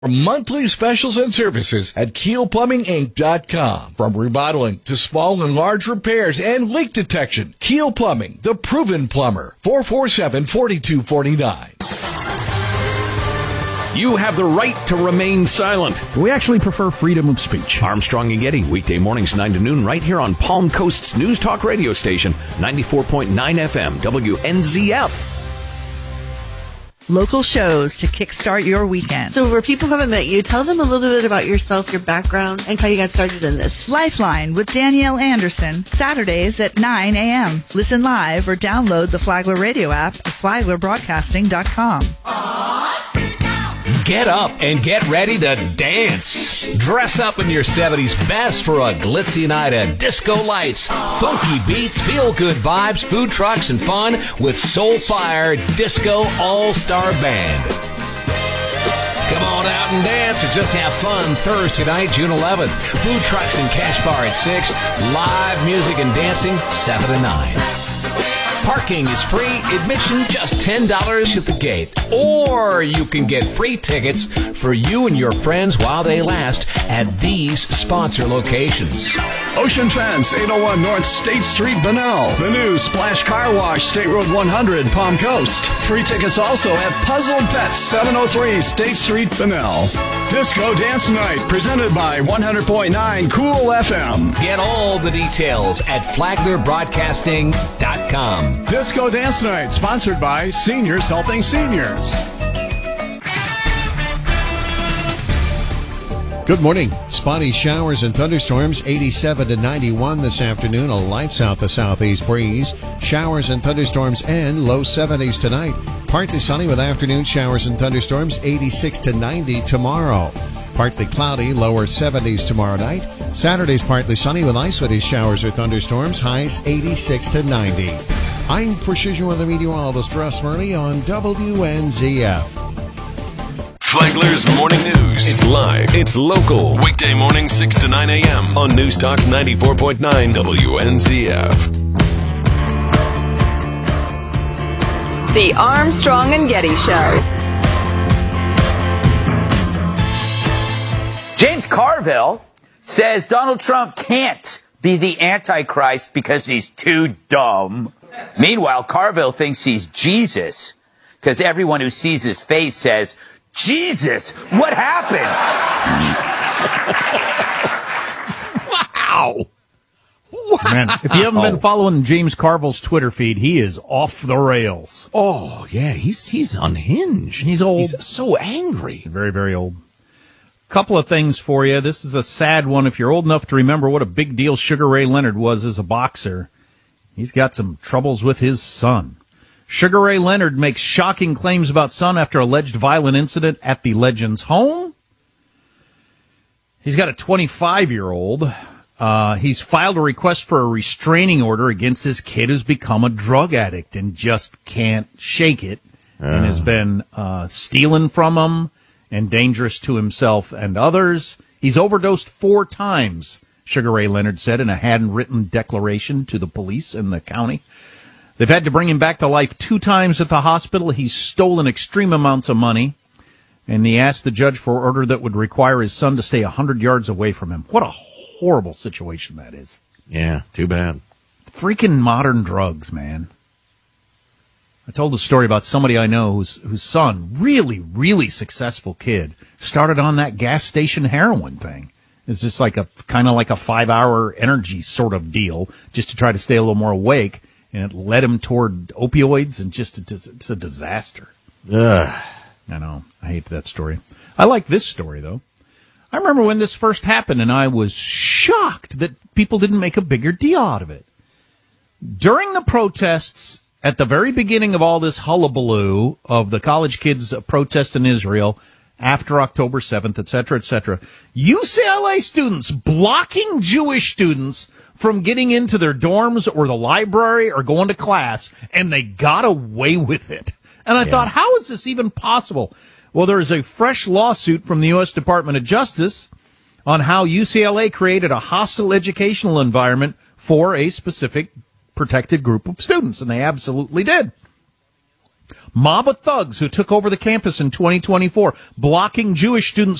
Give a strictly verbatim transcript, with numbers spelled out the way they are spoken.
Monthly specials and services at Keel Plumbing Inc dot com. From remodeling to small and large repairs and leak detection, Keel Plumbing, the proven plumber. four four seven, four two four nine. You have the right to remain silent. We actually prefer freedom of speech. Armstrong and Getty, weekday mornings nine to noon, right here on Palm Coast's News Talk radio station, ninety-four point nine F M, W N Z F. Local shows to kickstart your weekend. So for people who haven't met you, tell them a little bit about yourself, your background, and how you got started in this. Lifeline with Danielle Anderson, Saturdays at nine a.m. Listen live or download the Flagler radio app at flagler broadcasting dot com. Get up and get ready to dance. Dress up in your seventies best for a glitzy night of disco lights, funky beats, feel-good vibes, food trucks, and fun with Soulfire Disco All-Star Band. Come on out and dance or just have fun Thursday night, June eleventh. Food trucks and cash bar at six. Live music and dancing seven to nine. Parking is free, admission just ten dollars at the gate. Or you can get free tickets for you and your friends while they last at these sponsor locations. Ocean Fence, eight oh one North State Street, Bunnell. The new Splash Car Wash, State Road one hundred, Palm Coast. Free tickets also at Puzzled Pets, seven oh three State Street, Bunnell. Disco Dance Night, presented by one hundred point nine Cool F M. Get all the details at flagler broadcasting dot com. Disco Dance Night, sponsored by Seniors Helping Seniors. Good morning. Spotty showers and thunderstorms, eighty-seven to ninety-one this afternoon. A lights out the southeast breeze. Showers and thunderstorms and low seventies tonight. Partly sunny with afternoon showers and thunderstorms, eighty-six to ninety tomorrow. Partly cloudy, lower seventies tomorrow night. Saturday's partly sunny with isolated showers or thunderstorms, highs eighty-six to ninety. I'm Precision Weather Meteorologist Russ Murley on W N Z F. Flagler's Morning News. It's live. It's local. Weekday morning, six to nine a.m. on News Talk ninety-four point nine W N Z F. The Armstrong and Getty Show. James Carville says Donald Trump can't be the Antichrist because he's too dumb. Meanwhile, Carville thinks he's Jesus because everyone who sees his face says, Jesus, what happened? Wow. Wow. Man, if you haven't been following James Carville's Twitter feed, he is off the rails. Oh, yeah, he's he's unhinged. He's old. He's so angry. Very, very old. Couple of things for you. This is a sad one. If you're old enough to remember what a big deal Sugar Ray Leonard was as a boxer, he's got some troubles with his son. Sugar Ray Leonard makes shocking claims about son after alleged violent incident at the legend's home. He's got a twenty-five-year-old. Uh, he's filed a request for a restraining order against his kid who's become a drug addict and just can't shake it uh. and has been uh, stealing from him and dangerous to himself and others. He's overdosed four times, Sugar Ray Leonard said in a handwritten declaration to the police in the county. They've had to bring him back to life two times at the hospital. He's stolen extreme amounts of money, and he asked the judge for an order that would require his son to stay one hundred yards away from him. What a horrible situation that is. Yeah, too bad. Freaking modern drugs, man. I told a story about somebody I know whose whose son, really, really successful kid, started on that gas station heroin thing. It's just like a kind of like a five-hour energy sort of deal, just to try to stay a little more awake. And it led him toward opioids, and just it's a disaster. Ugh. I know. I hate that story. I like this story, though. I remember when this first happened, and I was shocked that people didn't make a bigger deal out of it. During the protests, at the very beginning of all this hullabaloo of the college kids' protest in Israel after October seventh, et cetera, et cetera, U C L A students blocking Jewish students from getting into their dorms or the library or going to class, and they got away with it. And I yeah. thought, how is this even possible? Well, there is a fresh lawsuit from the U S Department of Justice on how U C L A created a hostile educational environment for a specific protected group of students, and they absolutely did. Mob of thugs who took over the campus in twenty twenty-four, blocking Jewish students